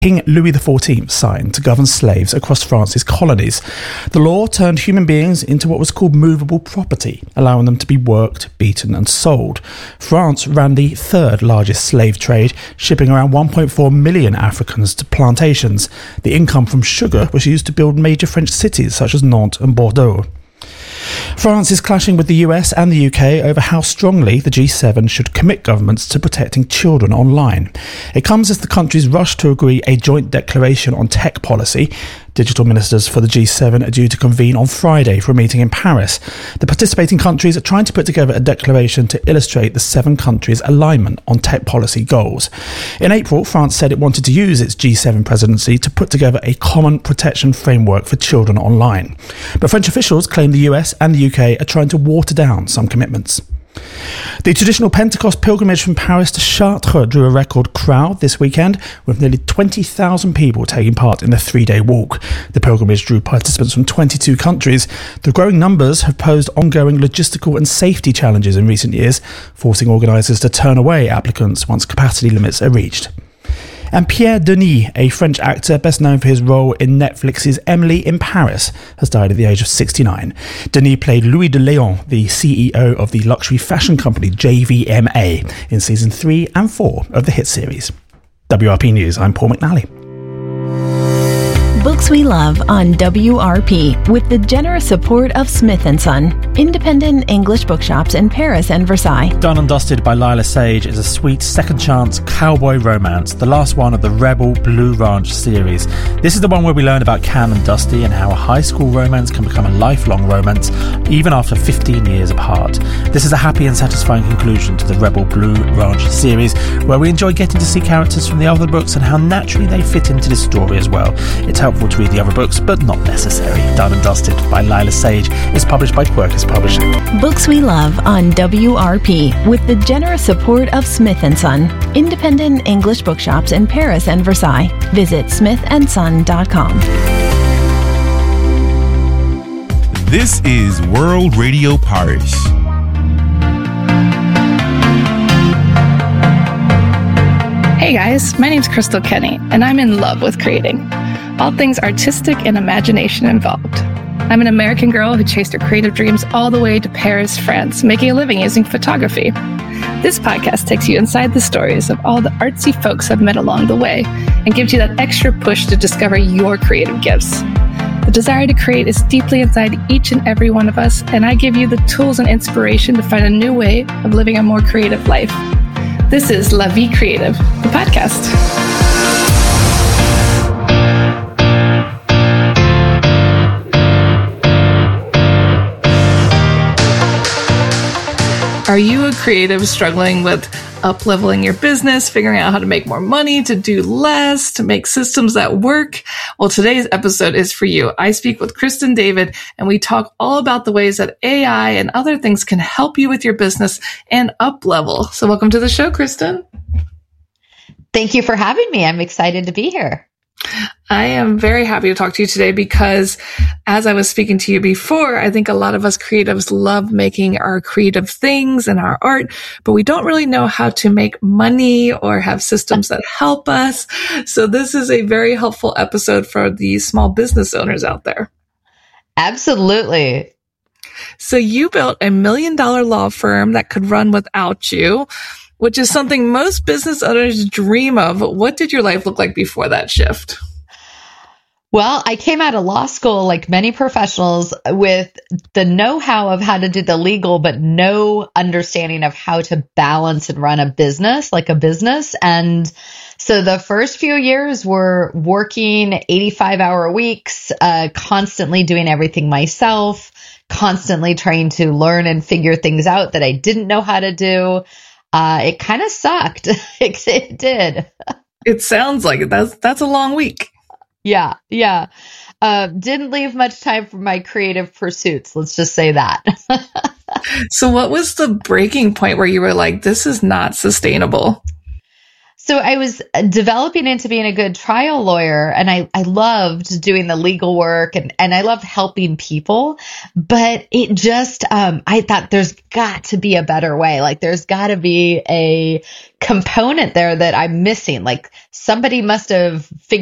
King Louis XIV signed to govern slaves across France's colonies. The law turned human beings into what was called movable property, allowing them to be worked, beaten and sold. France ran the third largest slave trade, shipping around 1.4 million Africans to plantations. The income from sugar was used to build major French cities such as Nantes and Bordeaux. France is clashing with the US and the UK over how strongly the G7 should commit governments to protecting children online. It comes as the countries rush to agree a joint declaration on tech policy. Digital ministers for the G7 are due to convene on Friday for a meeting in Paris. The participating countries are trying to put together a declaration to illustrate the 7 countries' alignment on tech policy goals. In April, France said it wanted to use its G7 presidency to put together a common protection framework for children online. But French officials claim the US and the UK are trying to water down some commitments. The traditional Pentecost pilgrimage from Paris to Chartres drew a record crowd this weekend, with nearly 20,000 people taking part in the 3-day walk. The pilgrimage drew participants from 22 countries. The growing numbers have posed ongoing logistical and safety challenges in recent years, forcing organisers to turn away applicants once capacity limits are reached. And Pierre Denis, a French actor best known for his role in Netflix's Emily in Paris, has died at the age of 69. Denis played Louis de Léon, the CEO of the luxury fashion company JVMA, in season 3 and 4 of the hit series. WRP News, I'm Paul McNally. Books we love on WRP with the generous support of Smith & Son, independent English bookshops in Paris and Versailles. Done and Dusted by Lila Sage is a sweet second-chance cowboy romance, the last one of the Rebel Blue Ranch series. This is the one where we learn about Cam and Dusty and how a high school romance can become a lifelong romance, even after 15 years apart. This is a happy and satisfying conclusion to the Rebel Blue Ranch series, where we enjoy getting to see characters from the other books and how naturally they fit into this story as well. It's helpful to read the other books, but not necessary. Done and Dusted by Lila Sage is published by Quercus Publishing. Books we love on WRP with the generous support of Smith & Son, independent English bookshops in Paris and Versailles. Visit smithandson.com. This is World Radio Paris. Hey guys, my name's Crystal Kenny, and I'm in love with creating. All things artistic and imagination involved. I'm an American girl who chased her creative dreams all the way to Paris, France, making a living using photography. This podcast takes you inside the stories of all the artsy folks I've met along the way and gives you that extra push to discover your creative gifts. The desire to create is deeply inside each and every one of us, and I give you the tools and inspiration to find a new way of living a more creative life. This is La Vie Creative, the podcast. Are you a creative struggling with up-leveling your business, figuring out how to make more money, to do less, to make systems that work? Well, today's episode is for you. I speak with Kristen David, and we talk all about the ways that AI and other things can help you with your business and up-level. So welcome to the show, Kristen. Thank you for having me. I'm excited to be here. I am very happy to talk to you today because, as I was speaking to you before, I think a lot of us creatives love making our creative things and our art, but we don't really know how to make money or have systems that help us. So this is a very helpful episode for the small business owners out there. Absolutely. So you built $1 million law firm that could run without you, which is something most business owners dream of. What did your life look like before that shift? Well, I came out of law school, like many professionals, with the know-how of how to do the legal, but no understanding of how to balance and run a business like a business. And so the first few years were working 85-hour weeks, constantly doing everything myself, constantly trying to learn and figure things out that I didn't know how to do. It kind of sucked. It did. It sounds like it. That's a long week. Yeah. Didn't leave much time for my creative pursuits. Let's just say that. So what was the breaking point where you were like, this is not sustainable? So I was developing into being a good trial lawyer, and I loved doing the legal work, and I love helping people, but it just, I thought there's got to be a better way. Like there's got to be a component there that I'm missing. Like somebody must have figured